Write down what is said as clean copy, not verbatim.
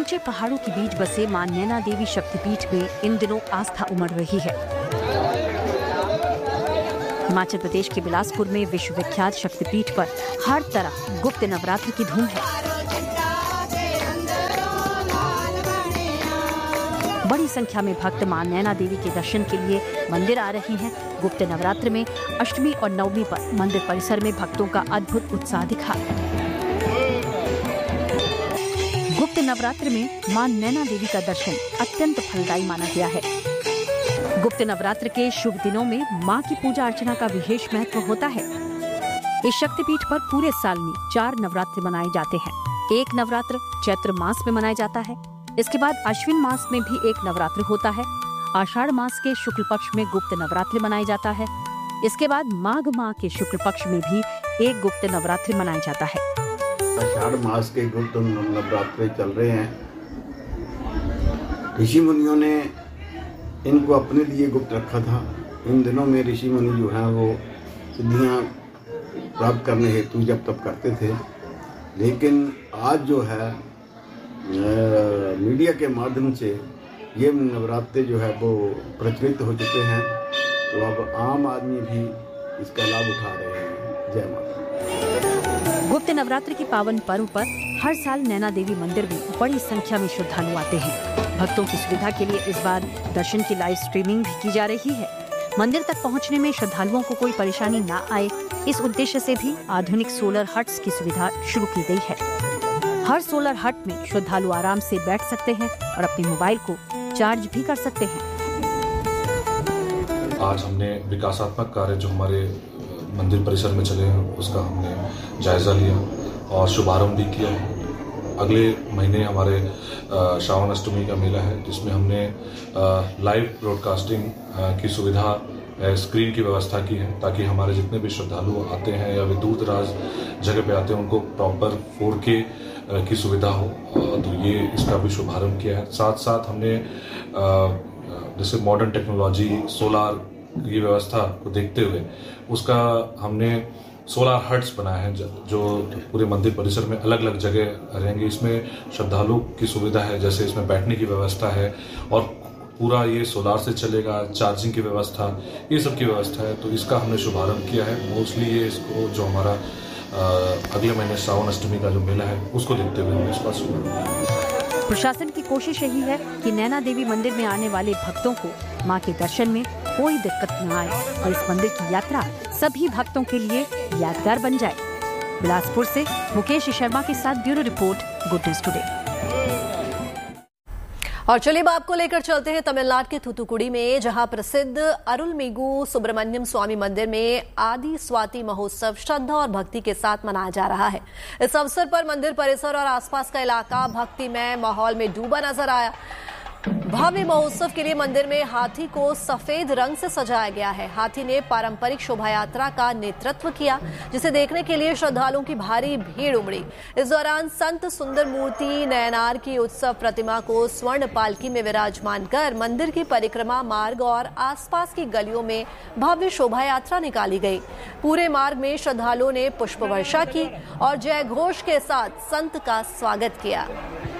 ऊंचे पहाड़ों के बीच बसे मां नैना देवी शक्तिपीठ में इन दिनों आस्था उमड़ रही है। हिमाचल प्रदेश के बिलासपुर में विश्वविख्यात शक्तिपीठ पर हर तरफ गुप्त नवरात्र की धूम है। बड़ी संख्या में भक्त मां नैना देवी के दर्शन के लिए मंदिर आ रहे हैं। गुप्त नवरात्र में अष्टमी और नवमी पर मंदिर परिसर में भक्तों का अद्भुत उत्साह दिखा। गुप्त नवरात्र में मां नैना देवी का दर्शन अत्यंत फलदायी माना गया है। गुप्त नवरात्र के शुभ दिनों में मां की पूजा अर्चना का विशेष महत्व होता है। इस शक्तिपीठ पर पूरे साल में 4 नवरात्र मनाए जाते हैं। एक नवरात्र चैत्र मास में मनाया जाता है। इसके बाद अश्विन मास में भी एक नवरात्र होता है। आषाढ़ मास के शुक्ल पक्ष में गुप्त नवरात्र मनाया जाता है। इसके बाद माघ माह के शुक्ल पक्ष में भी एक गुप्त नवरात्र मनाया जाता है। आषाढ़ मास के गुप्त नवरात्र चल रहे हैं। ऋषि मुनियों ने इनको अपने लिए गुप्त रखा था। इन दिनों में ऋषि मुनि जो है वो सिद्धियां प्राप्त करने हेतु जब तब करते थे, लेकिन आज जो है मीडिया के माध्यम से ये नवरात्रे जो है वो प्रचलित हो चुके हैं, तो अब आम आदमी भी इसका लाभ उठा रहे हैं। जय माता। गुप्त नवरात्र के पावन पर्व पर हर साल नैना देवी मंदिर में बड़ी संख्या में श्रद्धालु आते हैं। भक्तों की सुविधा के लिए इस बार दर्शन की लाइव स्ट्रीमिंग भी की जा रही है। मंदिर तक पहुंचने में श्रद्धालुओं को कोई परेशानी न आए, इस उद्देश्य से भी आधुनिक सोलर हट्स की सुविधा शुरू की गई है। हर सोलर हट में श्रद्धालु आराम से बैठ सकते हैं और अपने मोबाइल को चार्ज भी कर सकते हैं। आज हमने विकासात्मक कार्य जो हमारे मंदिर परिसर में चले हैं उसका हमने जायजा लिया और शुभारंभ भी किया। अगले महीने हमारे श्रावण अष्टमी का मेला है, जिसमें हमने लाइव ब्रॉडकास्टिंग की सुविधा, स्क्रीन की व्यवस्था की है, ताकि हमारे जितने भी श्रद्धालु आते हैं या वे दूर दराज जगह पे आते हैं उनको प्रॉपर 4K की सुविधा हो। तो ये इसका भी शुभारंभ किया है। साथ साथ हमने जैसे मॉडर्न टेक्नोलॉजी, सोलार की व्यवस्था को देखते हुए उसका हमने सोलर हट्स बनाए हैं जो पूरे मंदिर परिसर में अलग अलग जगह रहेंगे। इसमें श्रद्धालु की सुविधा है, जैसे इसमें बैठने की व्यवस्था है और पूरा ये सोलार से चलेगा, चार्जिंग की व्यवस्था, ये सब की व्यवस्था है। तो इसका हमने शुभारंभ किया है। मोस्टली ये इसको जो हमारा अगले महीने श्रावण अष्टमी का जो मेला है उसको देखते हुए हमने इसका शुभारंभ। प्रशासन की कोशिश यही है कि नैना देवी मंदिर में आने वाले भक्तों को मां के दर्शन में कोई दिक्कत न आए और इस मंदिर की यात्रा सभी भक्तों के लिए यादगार बन जाए। बिलासपुर से मुकेश शर्मा के साथ bureau report, good news today. और चलिए अब आपको लेकर चलते हैं तमिलनाडु के थूथुकुड़ी में, जहां प्रसिद्ध अरुलमिगु सुब्रमण्यम स्वामी मंदिर में आदि स्वाति महोत्सव श्रद्धा और भक्ति के साथ मनाया जा रहा है। इस अवसर पर मंदिर परिसर और आसपास का इलाका भक्तिमय माहौल में डूबा नजर आया। भव्य महोत्सव के लिए मंदिर में हाथी को सफेद रंग से सजाया गया है। हाथी ने पारंपरिक शोभा यात्रा का नेतृत्व किया, जिसे देखने के लिए श्रद्धालुओं की भारी भीड़ उमड़ी। इस दौरान संत सुंदर मूर्ति नयनार की उत्सव प्रतिमा को स्वर्ण पालकी में विराजमान कर मंदिर की परिक्रमा मार्ग और आसपास की गलियों में भव्य शोभा यात्रा निकाली गई। पूरे मार्ग में श्रद्धालुओं ने पुष्प वर्षा की और जय घोष के साथ संत का स्वागत किया।